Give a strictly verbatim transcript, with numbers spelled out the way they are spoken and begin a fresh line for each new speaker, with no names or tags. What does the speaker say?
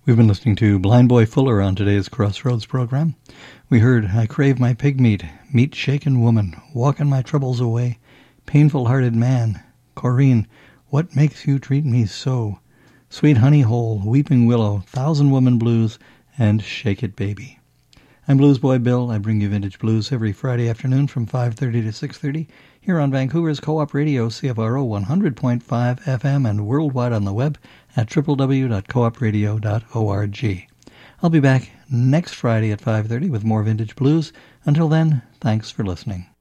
We've been listening to Blind Boy Fuller on today's Crossroads program. We heard I Crave My Pig Meat, Meat Shaken Woman, Walking My Troubles Away, Painful Hearted Man, Corrine, What Makes You Treat Me So, Sweet Honey Hole, Weeping Willow, Thousand Woman Blues, and Shake It Baby. I'm Blues Boy Bill. I bring you vintage blues every Friday afternoon from five thirty to six thirty here on Vancouver's Co-op Radio, C F R O one hundred point five F M, and worldwide on the web at w w w dot coop radio dot org. I'll be back next Friday at five thirty with more vintage blues. Until then, thanks for listening.